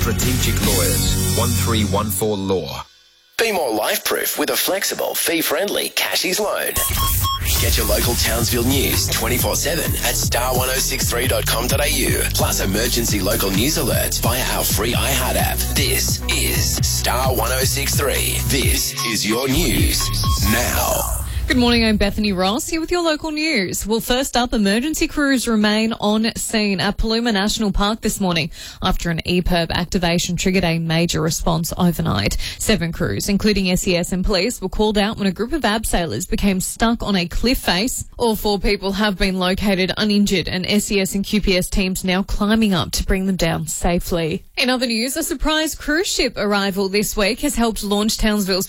Strategic Lawyers, 1314 Law. Be more life-proof with a flexible, fee-friendly Cashies loan. Get your local Townsville news 24/7 at star1063.com.au. Plus emergency local news alerts via our free iHeart app. This is Star 1063. This is your news now. Good morning, I'm Bethany Ross here with your local news. Well, first up, emergency crews remain on scene at Paluma National Park this morning after an EPIRB activation triggered a major response overnight. 7 crews, including SES and police, were called out when a group of abseilers became stuck on a cliff face. All 4 people have been located uninjured and SES and QPS teams now climbing up to bring them down safely. In other news, a surprise cruise ship arrival this week has helped launch Townsville's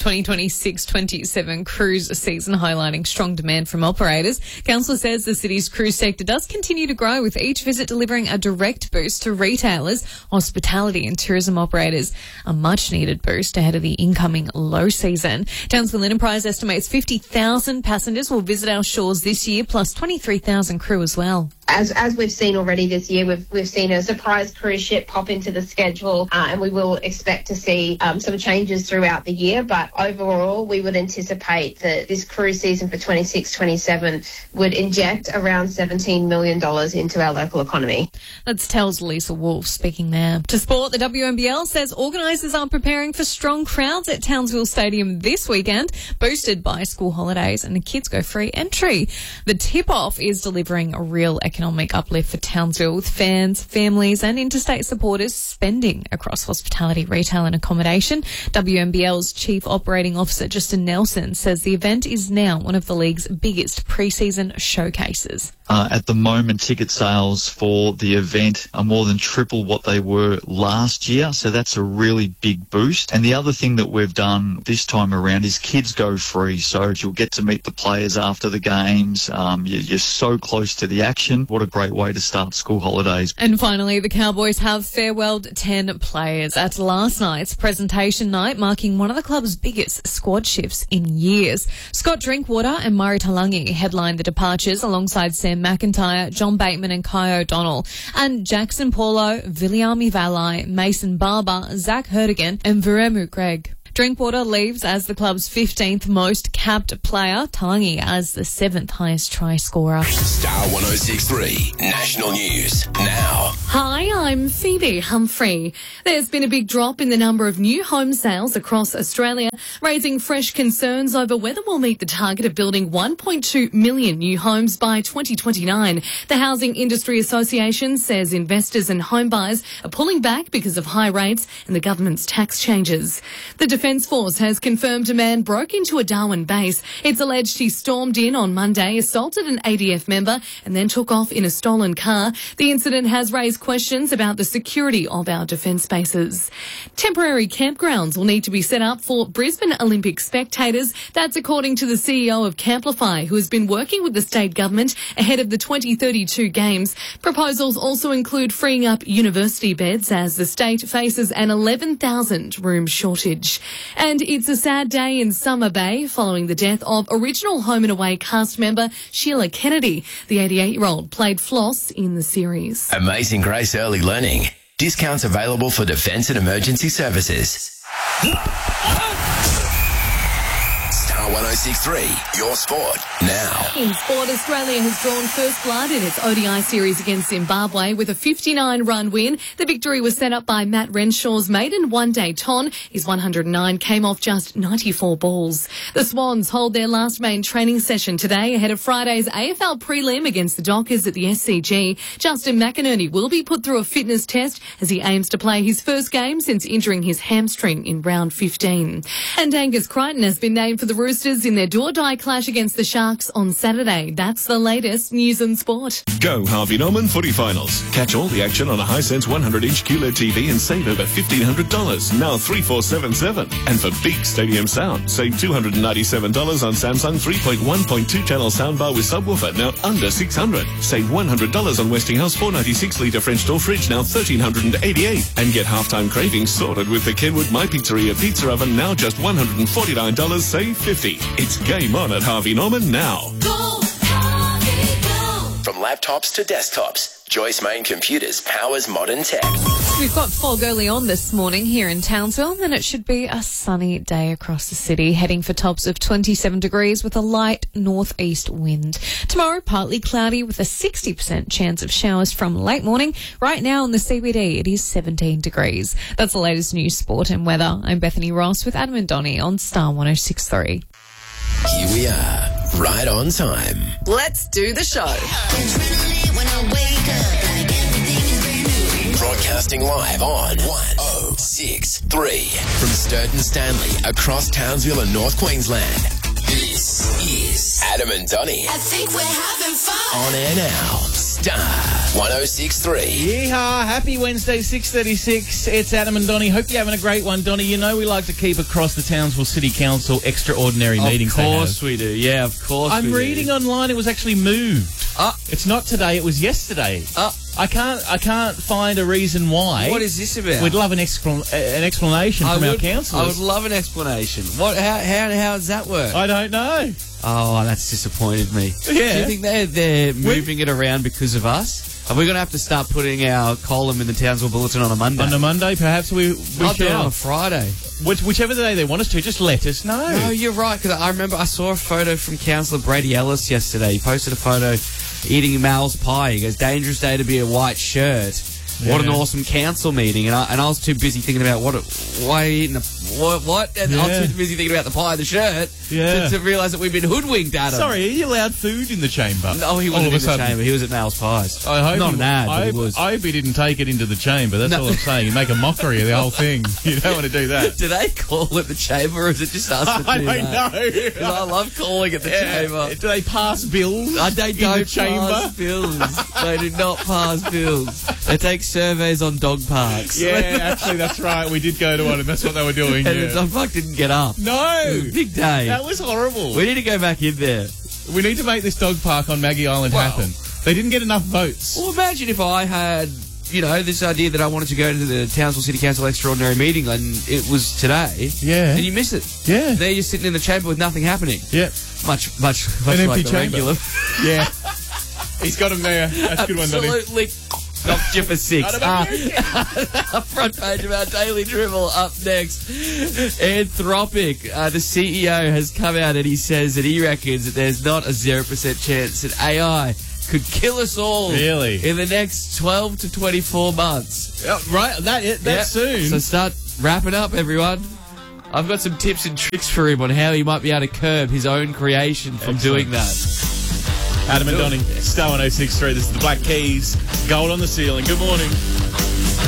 2026-27 cruise season, highlighting strong demand from operators. Council says the city's cruise sector does continue to grow, with each visit delivering a direct boost to retailers, hospitality and tourism operators, a much-needed boost ahead of the incoming low season. Townsville Enterprise estimates 50,000 passengers will visit our shores this year, plus 23,000 crew as well. As we've seen already this year, we've seen a surprise cruise ship pop into the schedule, and we will expect to see some changes throughout the year. But overall, we would anticipate that this cruise season for 26-27 would inject around $17 million into our local economy. That's Tel's Lisa Wolf speaking there. To sport, the WNBL says organisers are preparing for strong crowds at Townsville Stadium this weekend, boosted by school holidays and the kids go free entry. The tip-off is delivering a real economic uplift for Townsville, with fans, families and interstate supporters spending across hospitality, retail and accommodation. WNBL's Chief Operating Officer Justin Nelson says the event is now one of the league's biggest pre-season showcases. At the moment, ticket sales for the event are more than triple what they were last year, so that's a really big boost. And the other thing that we've done this time around is kids go free, so you'll get to meet the players after the games. You're so close to the action. What a great way to start school holidays. And finally, the Cowboys have farewelled 10 players at last night's presentation night, marking one of the club's biggest squad shifts in years. Scott Drinkwater and Murray Talangi headlined the departures alongside Sam McIntyre, John Bateman and Kai O'Donnell, and Jackson Paulo, Viliami Valai, Mason Barber, Zach Hertigan and Viremu Greg. Drinkwater leaves as the club's 15th most capped player, Talangi as the 7th highest try scorer. Star 1063 National News now. Hi, I'm Phoebe Humphrey. There's been a big drop in the number of new home sales across Australia, raising fresh concerns over whether we'll meet the target of building 1.2 million new homes by 2029. The Housing Industry Association says investors and home buyers are pulling back because of high rates and the government's tax changes. The Defence Force has confirmed a man broke into a Darwin base. It's alleged he stormed in on Monday, assaulted an ADF member and then took off in a stolen car. The incident has raised questions about the security of our defence bases. Temporary campgrounds will need to be set up for Brisbane Olympic spectators. That's according to the CEO of Camplify, who has been working with the state government ahead of the 2032 Games. Proposals also include freeing up university beds as the state faces an 11,000 room shortage. And it's a sad day in Summer Bay following the death of original Home and Away cast member Sheila Kennedy. The 88-year-old played Floss in the series. Amazing Grace Early Learning. Discounts available for defence and emergency services. Star 1063, your sport now. In sport, Australia has drawn first blood in its ODI series against Zimbabwe with a 59-run win. The victory was set up by Matt Renshaw's maiden one-day ton. His 109 came off just 94 balls. The Swans hold their last main training session today ahead of Friday's AFL prelim against the Dockers at the SCG. Justin McInerney will be put through a fitness test as he aims to play his first game since injuring his hamstring in round 15. And Angus Crichton has been named for the Roosters in their do-or-die clash against the Sharks on Saturday. That's the latest news and sport. Go Harvey Norman Footy Finals. Catch all the action on a Hisense 100-inch QLED TV and save over $1,500, now 3477. And for big stadium sound, save $297 on Samsung 3.1.2 channel soundbar with subwoofer, now under $600. Save $100 on Westinghouse 496-litre French door fridge, now $1,388. And get halftime cravings sorted with the Kenwood My Pizzeria pizza oven, now just $149, save $50. It's game on at Harvey Norman now. Go, Harvey, go. From laptops to desktops, Joyce Main Computers powers modern tech. We've got fog early on this morning here in Townsville, and then it should be a sunny day across the city, heading for tops of 27 degrees with a light northeast wind. Tomorrow, partly cloudy with a 60% chance of showers from late morning. Right now in the CBD, it is 17 degrees. That's the latest news, sport and weather. I'm Bethany Ross with Adam and Donnie on Star 106.3. Here we are, right on time. Let's do the show. Broadcasting live on 106.3 from Sturton Stanley across Townsville and North Queensland. This is Adam and Donnie. I think we're having fun. On air now, Star 106.3. Yeehaw, happy Wednesday, 6:36. It's Adam and Donnie. Hope you're having a great one. Donnie, you know we like to keep across the Townsville City Council extraordinary meetings. Of course we do. Yeah, of course we do. I'm reading online it was actually moved. It's not today, it was yesterday. I can't find a reason why. What is this about? We'd love an explanation from our councillors. I would love an explanation. How does that work? I don't know. Oh, that's disappointed me. Yeah. Do you think they're moving it around because of us? Are we going to have to start putting our column in the Townsville Bulletin on a Monday? On a Monday, perhaps we I'll do it shall. on a Friday. Whichever day they want us to, just let us know. No, you're right, because I remember I saw a photo from Councillor Brady Ellis yesterday. He posted a photo eating Mal's pie. He goes, dangerous day to be a white shirt. What an awesome council meeting. And I was too busy thinking about why are you eating what? And I was too busy thinking about the pie and the shirt to realise that we've been hoodwinked, Adam. Sorry, are you allowed food in the chamber? No, he wasn't in the chamber. He was at Mal's Pies. I hope Not an ad, but he was. I hope he didn't take it into the chamber. That's all I'm saying. You make a mockery of the whole thing. You don't want to do that. Do they call it the chamber, or is it just us that I do don't that? know. 'Cause I love calling it the chamber. Do they pass bills They in don't the chamber? pass bills. They do not pass bills. They take surveys on dog parks. Yeah, actually, that's right. We did go to one, and that's what they were doing. And the dog park didn't get up. No! It was a big day. That was horrible. We need to go back in there. We need to make this dog park on Maggie Island happen. They didn't get enough votes. Well, imagine if I had, this idea that I wanted to go to the Townsville City Council extraordinary meeting, and it was today. Yeah. And you miss it. Yeah. There you're sitting in the chamber with nothing happening. Yeah. Much An like empty the chamber. regular. Yeah. He's got him there. That's a good one, Donnie. Absolutely knocked you for 6. Front page of our Daily Dribble up next. Anthropic, the CEO has come out and he says that he reckons that there's not a 0% chance that AI could kill us all in the next 12 to 24 months. Right, that's soon. So start wrapping up, everyone. I've got some tips and tricks for him on how he might be able to curb his own creation from doing that. Adam and Donnie, Star 106.3. This is the Black Keys. Gold on the ceiling. Good morning.